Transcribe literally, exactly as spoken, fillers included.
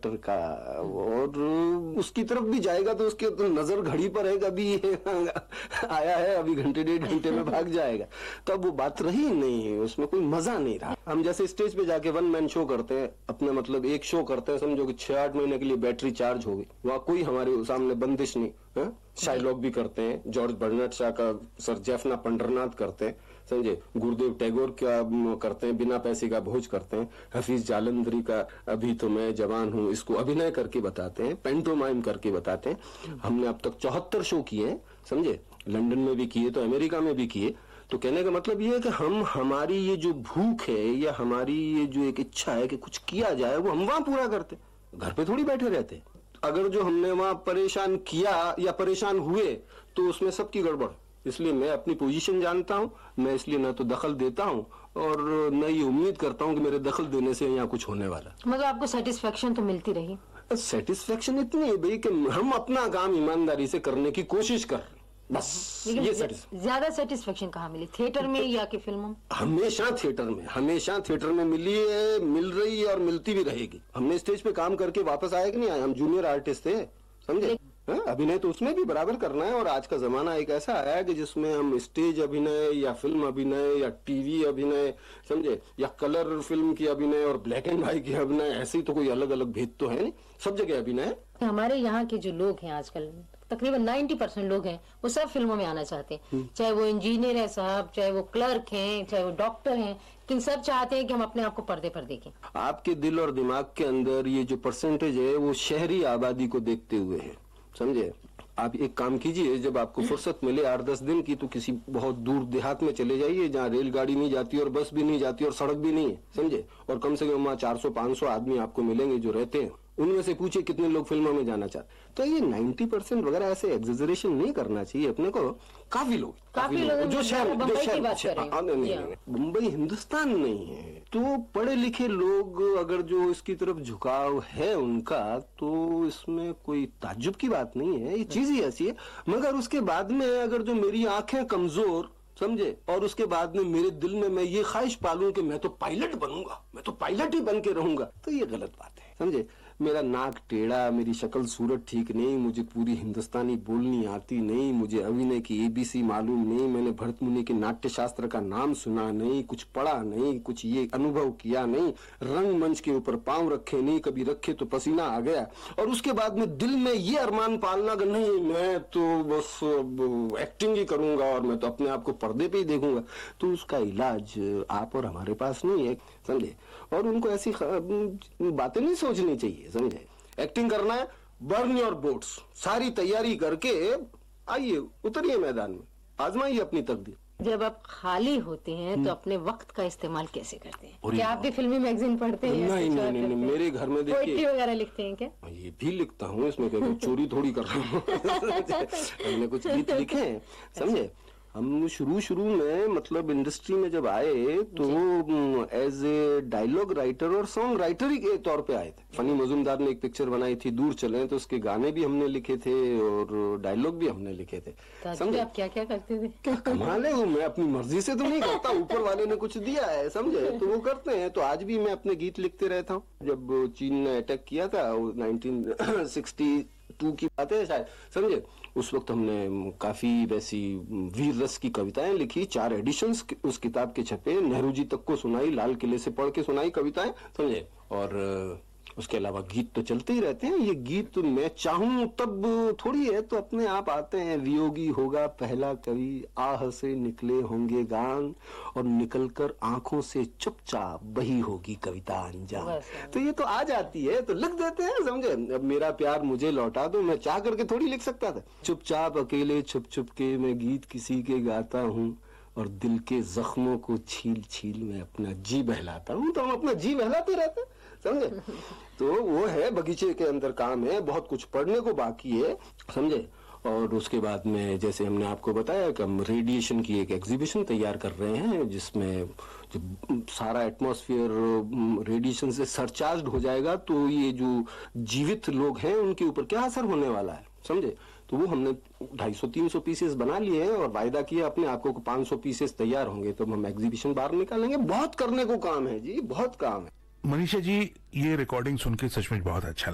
Actor का, और उसकी तरफ भी जाएगा तो उसके तो नजर घड़ी पर है, कभी आया है अभी घंटे डेढ़ घंटे में भाग जाएगा, तो अब वो बात रही नहीं है, उसमें कोई मजा नहीं रहा। हम जैसे स्टेज पे जाके वन मैन शो करते हैं अपने, मतलब एक शो करते हैं, समझो कि छह आठ महीने के लिए बैटरी चार्ज हो गई, वहाँ कोई हमारे सामने बंदिश नहीं है। शाइलॉक भी करते हैं, जॉर्ज बर्नार्ड शॉ का सर जेफना पंडरनाथ करते हैं, समझे, गुरुदेव टैगोर का करते हैं, बिना पैसे का भोज करते हैं, हफीज जालंधरी का अभी तो मैं जवान हूँ इसको अभिनय करके बताते हैं, पेंटोमाइम करके बताते हैं। हमने अब तक चौहत्तर शो किए हैं, समझे, लंदन में भी किए तो अमेरिका में भी किए। तो कहने का मतलब ये है कि हम, हमारी ये जो भूख है या हमारी ये जो एक इच्छा है कि कुछ किया जाए, वो हम वहां पूरा करते, घर पे थोड़ी बैठे रहते। अगर जो हमने वहां परेशान किया या परेशान हुए तो उसमें सबकी गड़बड़। इसलिए मैं अपनी पोजीशन जानता हूं, मैं इसलिए न तो दखल देता हूं और न ये उम्मीद करता हूं कि मेरे दखल देने से यहाँ कुछ होने वाला। मतलब आपको सेटिस्फेक्शन तो मिलती रही? सेटिस्फेक्शन इतनी है भाई कि हम अपना काम ईमानदारी से करने की कोशिश कर रहे, बस। ये ज्यादा सेटिस्फेक्शन कहाँ मिली, थिएटर में या कि फिल्मों में? हमेशा थिएटर में, हमेशा थिएटर में मिली है, मिल रही है और मिलती भी रहेगी। हमने स्टेज पे काम करके वापस आए कि नहीं आए, हम जूनियर आर्टिस्ट थे, समझे, अभिनय तो उसमें भी बराबर करना है। और आज का जमाना एक ऐसा आया है कि जिसमें हम स्टेज अभिनय या फिल्म अभिनय या टीवी अभिनय, समझे, या कलर फिल्म की अभिनय और ब्लैक एंड व्हाइट की अभिनय, ऐसे ही तो कोई अलग अलग भेद तो है नहीं, सब जगह अभिनय। हमारे यहाँ के जो लोग हैं आजकल तकरीबन नब्बे परसेंट लोग हैं, वो सब फिल्मों में आना चाहते हैं, चाहे वो इंजीनियर है साहब, चाहे वो क्लर्क हैं, चाहे वो डॉक्टर हैं, लेकिन सब चाहते हैं कि हम अपने आप को पर्दे पर देखें। आपके दिल और दिमाग के अंदर ये जो परसेंटेज है वो शहरी आबादी को देखते हुए है, समझे। आप एक काम कीजिए, जब आपको फुर्सत मिले आठ दस दिन की, तो किसी बहुत दूर देहात में चले जाइए जहाँ रेलगाड़ी नहीं जाती और बस भी नहीं जाती और सड़क भी नहीं है, समझे, और कम से कम वहाँ चार सौ पांच सौ आदमी आपको मिलेंगे जो रहते हैं। उनमें से पूछिए कितने लोग फिल्मों में जाना चाहते। तो ये नब्बे परसेंट वगैरह ऐसे एग्जेजरेशन नहीं करना चाहिए अपने को। काफी लोग काफी लोग जो शहर मुंबई हिंदुस्तान नहीं है, तो पढ़े लिखे लोग अगर जो इसकी तरफ झुकाव है उनका, तो इसमें कोई ताज्जुब की बात नहीं है, ये चीज ही ऐसी है। मगर उसके बाद में अगर जो मेरी आंखें कमजोर, समझे, और उसके बाद में मेरे दिल में मैं ये ख्वाहिश पालूं कि मैं तो पायलट बनूंगा, मैं तो पायलट ही बन के रहूंगा, तो ये गलत बात है, समझे। मेरा नाक टेढ़ा, मेरी शक्ल सूरत ठीक नहीं, मुझे पूरी हिंदुस्तानी बोलनी आती नहीं, मुझे अभिनय की एबीसी मालूम नहीं, मैंने भरत मुनि के नाट्य शास्त्र का नाम सुना नहीं, कुछ पढ़ा नहीं, कुछ ये अनुभव किया नहीं, रंगमंच के ऊपर पांव रखे नहीं, कभी रखे तो पसीना आ गया, और उसके बाद में दिल में ये अरमान पालना कि नहीं मैं तो बस एक्टिंग ही करूंगा और मैं तो अपने आप को पर्दे पे ही देखूंगा, तो उसका इलाज आप और हमारे पास नहीं है, समझे। और उनको ऐसी बातें नहीं सोचनी चाहिए, समझे। एक्टिंग करना है, बर्न योर बोट्स, सारी तैयारी करके आइए, उतरिए मैदान में, आजमाइए अपनी तकदीर। जब आप खाली होते हैं तो अपने वक्त का इस्तेमाल कैसे करते हैं? क्या आप भी फिल्मी मैगजीन पढ़ते हैं? नहीं नहीं नहीं, नहीं, मेरे घर में देखिए पोएट्री वगैरह लिखते हैं क्या? ये भी लिखता हूँ, इसमें क्या चोरी थोड़ी कर रहा हूँ। हमने कुछ गीत लिखे हैं, समझे। हम शुरू शुरू में मतलब इंडस्ट्री में जब आए तो एज ए डायलॉग राइटर और सॉन्ग राइटर ही के तौर पे आए थे। फनी मजूमदार ने एक पिक्चर बनाई थी दूर चले, तो उसके गाने भी हमने लिखे थे और डायलॉग भी हमने लिखे थे, समझे। आप क्या क्या करते थे? क्या कमाल है, वो मैं अपनी मर्जी से तो नहीं करता, ऊपर वाले ने कुछ दिया है, समझे, तो वो करते हैं। तो आज भी मैं अपने गीत लिखते रहता हूँ। जब चीन ने अटैक किया था नाइनटीन सिक्सटी टू की बात है शायद, समझे, उस वक्त हमने काफी वैसी वीर रस की कविताएं लिखी, चार एडिशंस उस किताब के छपे, नेहरू जी तक को सुनाई, लाल किले से पढ़ के सुनाई कविताएं, समझे। और उसके अलावा गीत तो चलते ही रहते हैं। ये गीत मैं चाहूं तब थोड़ी है, तो अपने आप आते हैं। वियोगी होगा पहला कवि, आह से निकले होंगे गान, और निकलकर आंखों से चुपचाप बही होगी कविता अनजान। तो ये तो आ जाती है, तो लिख देते हैं, समझे। अब मेरा प्यार मुझे लौटा दो, मैं चाह करके थोड़ी लिख सकता था। चुपचाप अकेले छुप छुप के मैं गीत किसी के गाता हूँ, और दिल के जख्मों को छील छील मैं अपना जी बहलाता हूँ। तो हम अपना जी बहलाते रहते हैं, समझे। तो वो है, बगीचे के अंदर काम है, बहुत कुछ पढ़ने को बाकी है, समझे। और उसके बाद में जैसे हमने आपको बताया कि हम रेडिएशन की एक एग्जीबिशन तैयार कर रहे हैं, जिसमें जब सारा एटमॉस्फेयर रेडिएशन से सरचार्ज हो जाएगा, तो ये जो जीवित लोग हैं उनके ऊपर क्या असर होने वाला है, समझे। तो वो हमने ढाई सौ तीन सौ पीसेस बना लिए हैं और वायदा किया अपने आपको को पाँच सौ पीसेस तैयार होंगे तो हम एग्जीबिशन बाहर निकालेंगे। बहुत करने को काम है जी, बहुत काम है। मनीषा जी, ये रिकॉर्डिंग सुन के सचमुच बहुत अच्छा